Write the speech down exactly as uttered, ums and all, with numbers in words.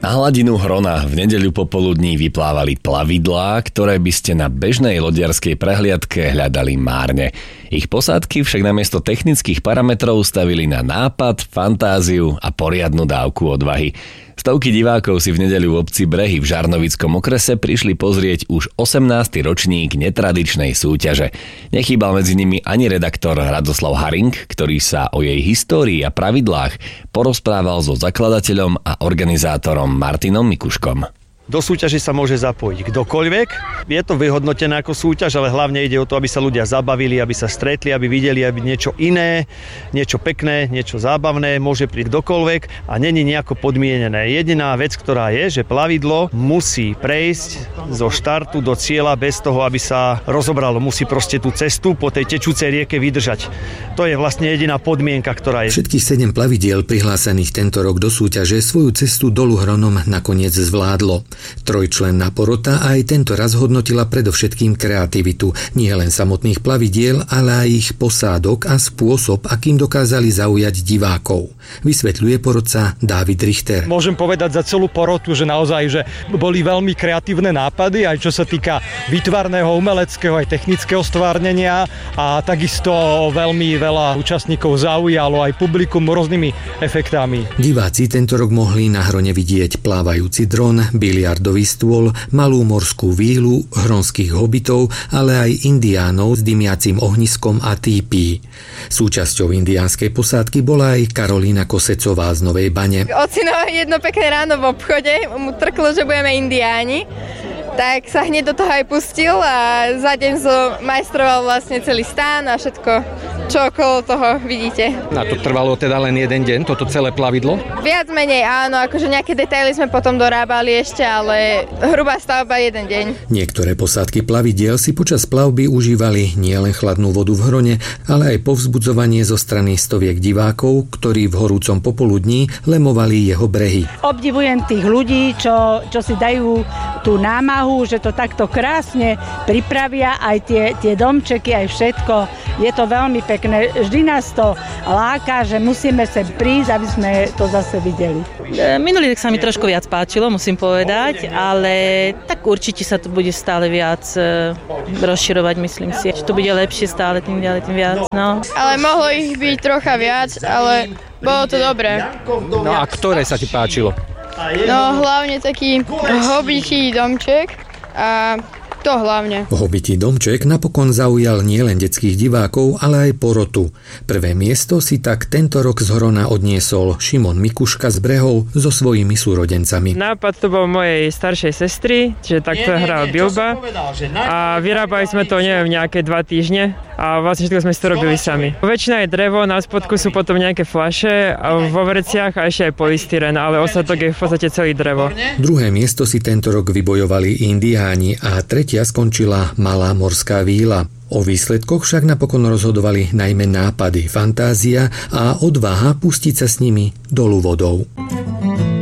Na hladinu Hrona v nedeľu popoludní vyplávali plavidlá, ktoré by ste na bežnej lodiarskej prehliadke hľadali márne. Ich posádky však namiesto technických parametrov stavili na nápad, fantáziu a poriadnu dávku odvahy. Stovky divákov si v nedeľu v obci Brehy v Žarnovickom okrese prišli pozrieť už osemnásty ročník netradičnej súťaže. Nechýbal medzi nimi ani redaktor Radoslav Haring, ktorý sa o jej histórii a pravidlách porozprával so zakladateľom a organizátorom Martinom Mikuškom. Do súťaže sa môže zapojiť kdokoľvek. Je to vyhodnotené ako súťaž, ale hlavne ide o to, aby sa ľudia zabavili, aby sa stretli, aby videli, aby niečo iné, niečo pekné, niečo zábavné, môže prísť kdokoľvek a není nejako podmienené. Jediná vec, ktorá je, že plavidlo musí prejsť zo štartu do cieľa bez toho, aby sa rozobralo. Musí proste tú cestu po tej tečúcej rieke vydržať. To je vlastne jediná podmienka, ktorá je. Všetkých sedem plavidiel prihlásených tento rok do súťaže svoju cestu dolu Hronom nakoniec zvládlo. Trojčlenná porota aj tento raz hodnotila predovšetkým kreativitu nie len samotných plavidiel, ale aj ich posádok a spôsob, akým dokázali zaujať divákov. Vysvetľuje porodca Dávid Richter. Môžem povedať za celú porotu, že naozaj že boli veľmi kreatívne nápady, aj čo sa týka výtvarného, umeleckého, aj technického stvárnenia a takisto veľmi veľa účastníkov zaujalo aj publikum rôznymi efektami. Diváci tento rok mohli na Hrone vidieť plávajúci dron, biliardový stôl, malú morskú vílu, hronských hobitov, ale aj indiánov s dymiacim ohniskom a típí. Súčasťou indiánskej posádky bola aj Karolína Kosecová z Novej Bane. Ocino jedno pekné ráno v obchode mu trklo, že budeme indiáni, tak sa hneď do toho aj pustil a za deň som majstroval vlastne celý stán a všetko, čo okolo toho vidíte. A to trvalo teda len jeden deň, toto celé plavidlo? Viac menej áno, akože nejaké detaily sme potom dorábali ešte, ale hrubá stavba jeden deň. Niektoré posádky plavidiel si počas plavby užívali nielen chladnú vodu v Hrone, ale aj povzbudzovanie zo strany stoviek divákov, ktorí v horúcom popoludní lemovali jeho brehy. Obdivujem tých ľudí, čo, čo si dajú tú námahu, že to takto krásne pripravia, aj tie, tie domčeky, aj všetko. Je to veľmi pekné. Vždy nás to láka, že musíme sem prísť, aby sme to zase videli. Minulý rok sa mi trošku viac páčilo, musím povedať, ale tak určite sa to bude stále viac rozširovať, myslím si. Že to bude lepšie stále, tým ďalej, tým viac. No. Ale mohlo ich byť trocha viac, ale bolo to dobré. No a ktoré sa ti páčilo? No hlavne taký hobití domček a to hlavne. Hobití domček napokon zaujal nielen detských divákov, ale aj porotu. Prvé miesto si tak tento rok z Hrona odniesol Šimon Mikuška z Brehov so svojimi súrodencami. Nápad to bol mojej staršej sestry, čiže takto hral Bilba a vyrábali sme to neviem nejaké dva týždne a vlastne všetko sme si to robili sami. Väčšina je drevo, na spodku sú potom nejaké fľaše a vo vreciach a ešte aj polystyren, ale ostatok je v podstate celý drevo. Druhé miesto si tento rok vybojovali indiáni a tretia skončila malá morská víla. O výsledkoch však napokon rozhodovali najmä nápady, fantázia a odvaha pustiť sa s nimi dolu vodou.